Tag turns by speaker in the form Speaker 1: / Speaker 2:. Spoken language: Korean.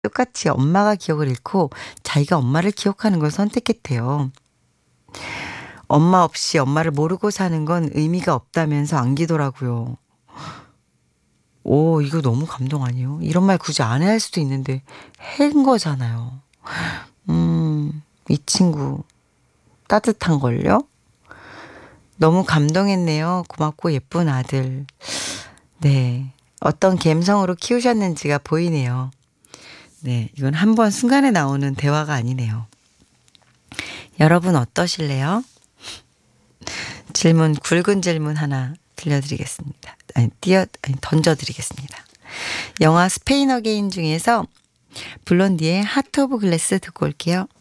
Speaker 1: 똑같이 엄마가 기억을 잃고 자기가 엄마를 기억하는 걸 선택했대요. 엄마 없이 엄마를 모르고 사는 건 의미가 없다면서 안기더라고요. 오, 이거 너무 감동 아니에요? 이런 말 굳이 안 해야 할 수도 있는데 한 거잖아요. 이 친구 따뜻한걸요? 너무 감동했네요. 고맙고 예쁜 아들. 네. 어떤 감성으로 키우셨는지가 보이네요. 네. 이건 한 번 순간에 나오는 대화가 아니네요. 여러분 어떠실래요? 질문, 굵은 질문 하나 들려드리겠습니다. 던져드리겠습니다. 영화 스페인 어게인 중에서 블론디의 하트 오브 글래스 듣고 올게요.